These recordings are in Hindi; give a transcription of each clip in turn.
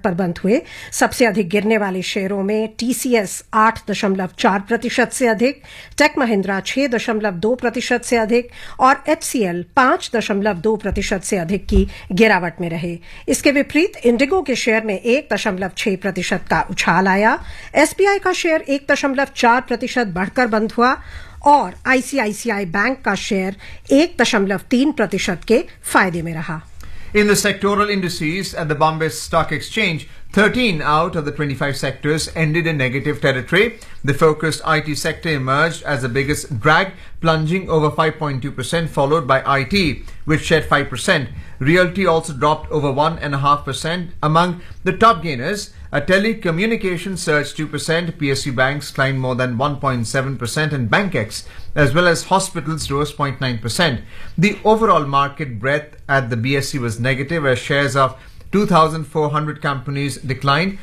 पर बंद हुए। सबसे अधिक गिरने वाले शेयरों में टीसीएस 8.4% से अधिक, टेक महिंद्रा 6.2% से अधिक और एचसीएल 5.2% से अधिक की गिरावट में रहे। इसके विपरीत इंडिगो के शेयर में 1.6% का उछाल आया। एसबीआई का शेयर 1.4% बढ़कर बंद हुआ और आईसीआईसीआई बैंक का शेयर 1.3% के फायदे में रहा। In the sectoral indices at the Bombay Stock Exchange, 13 out of the 25 sectors ended in negative territory. The focused IT sector emerged as the biggest drag, plunging over 5.2%, followed by IT, which shed 5%. Realty also dropped over 1.5%. Among the top gainers, telecommunications surged 2%, PSU banks climbed more than 1.7%, and BankX, as well as hospitals, rose 0.9%. The overall market breadth at the BSE was negative, as shares of 2,400 companies declined,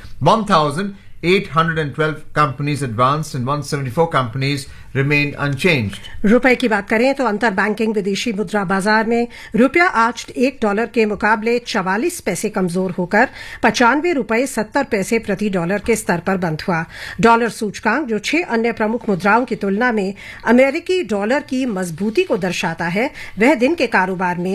1,812 companies advanced, and 174 companies remained unchanged. रुपए की बात करें तो अंतर बैंकिंग विदेशी मुद्रा बाजार में रुपया आज $1 के मुकाबले 44 पैसे कमजोर होकर 95 रुपए 70 पैसे प्रति डॉलर के स्तर पर बंद हुआ। डॉलर सूचकांक, जो 6 अन्य प्रमुख मुद्राओं की तुलना में अमेरिकी डॉलर की मजबूती को दर्शाता है, वह दिन के कारोबार में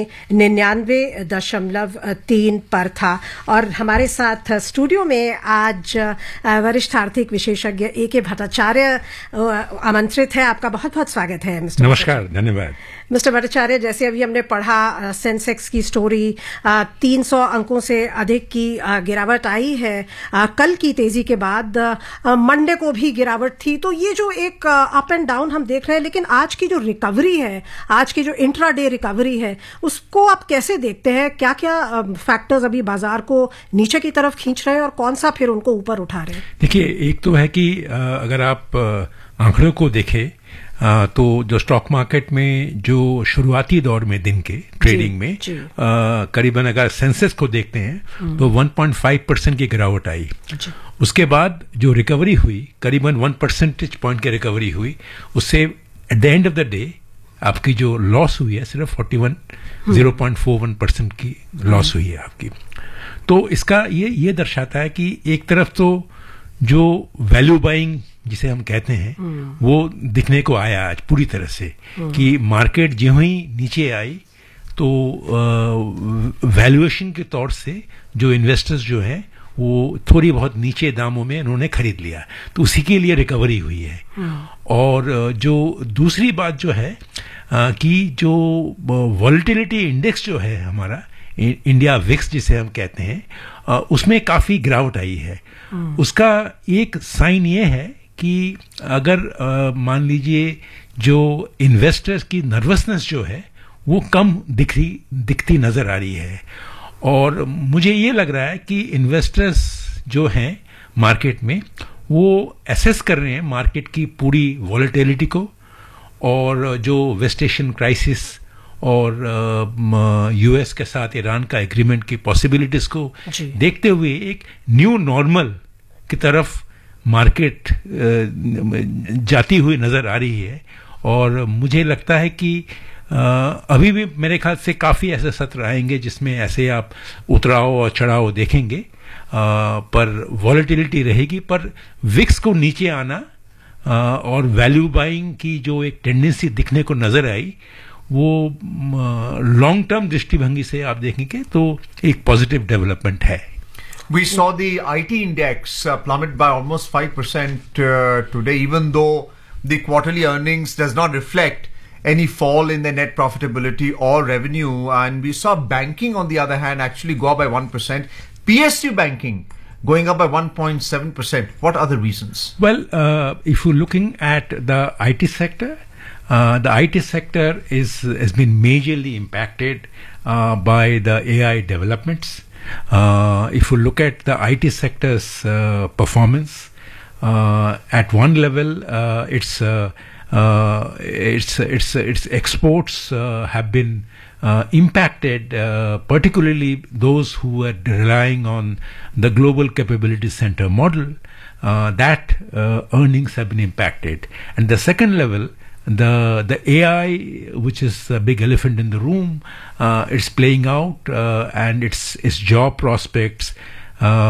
99.3 पर था। और हमारे साथ स्टूडियो में आज वरिष्ठ आर्थिक विशेषज्ञ ए.के. भट्टाचार्य आमंत्रित है। आपका बहुत बहुत स्वागत है मिस्टर। नमस्कार, धन्यवाद। मिस्टर भट्टाचार्य, जैसे अभी हमने पढ़ा सेंसेक्स की स्टोरी, 300 अंकों से अधिक की गिरावट आई है। कल की तेजी के बाद मंडे को भी गिरावट थी। तो ये जो एक अप एंड डाउन हम देख रहे हैं, लेकिन आज की जो रिकवरी है, आज की जो इंट्राडे रिकवरी है, उसको आप कैसे देखते हैं? क्या क्या फैक्टर्स अभी बाजार को नीचे की तरफ खींच रहे हैं और कौन सा फिर उनको ऊपर उठा रहे हैं? देखिए, एक तो है कि अगर आप आंकड़ों को देखें तो जो स्टॉक मार्केट में जो शुरुआती दौर में दिन के ट्रेडिंग में करीबन अगर सेंसेक्स को देखते हैं तो 1.5% की गिरावट आई। उसके बाद जो रिकवरी हुई, करीबन 1 परसेंटेज पॉइंट की रिकवरी हुई। उससे at the end of the day आपकी जो लॉस हुई है सिर्फ 0.41% की लॉस हुई है आपकी। तो इसका ये दर्शाता है कि एक तरफ तो जो वैल्यू बाइंग जिसे हम कहते हैं वो दिखने को आया आज पूरी तरह से, कि मार्केट ज्यों ही नीचे आई तो वैल्यूएशन के तौर से जो इन्वेस्टर्स जो हैं वो थोड़ी बहुत नीचे दामों में उन्होंने खरीद लिया, तो उसी के लिए रिकवरी हुई है। और जो दूसरी बात जो है कि जो वॉलेटिलिटी इंडेक्स जो है हमारा इंडिया विक्स जिसे हम कहते हैं, उसमें काफी गिरावट आई है। उसका एक साइन ये है कि अगर मान लीजिए जो इन्वेस्टर्स की नर्वसनेस जो है वो कम दिखती नजर आ रही है। और मुझे ये लग रहा है कि इन्वेस्टर्स जो हैं मार्केट में वो एसेस कर रहे हैं मार्केट की पूरी वॉलेटिलिटी को, और जो वेस्ट एशियन क्राइसिस और यूएस के साथ ईरान का एग्रीमेंट की पॉसिबिलिटीज को देखते हुए एक न्यू नॉर्मल की तरफ मार्केट जाती हुई नजर आ रही है। और मुझे लगता है कि अभी भी मेरे ख्याल से काफी ऐसे सत्र आएंगे जिसमें ऐसे आप उतराव और चढ़ाव देखेंगे, पर वॉलेटिलिटी रहेगी। पर विक्स को नीचे आना और वैल्यू बाइंग की जो एक टेंडेंसी दिखने को नजर आई, वो लॉन्ग टर्म दृष्टिभंगी से आप देखेंगे तो एक पॉजिटिव डेवलपमेंट है। We saw the IT index plummet by almost 5% today, even though the quarterly earnings does not reflect any fall in the net profitability or revenue. And we saw banking, on the other hand, actually go up by 1%. PSU banking going up by 1.7%. What are the reasons? Well, if you're looking at the IT sector, the IT sector has been majorly impacted by the AI developments. If you look at the IT sector's performance, at one level, its exports have been impacted, particularly those who are relying on the global capability center model. That earnings have been impacted. And the second level, the AI, which is a big elephant in the room, it's playing out, and its job prospects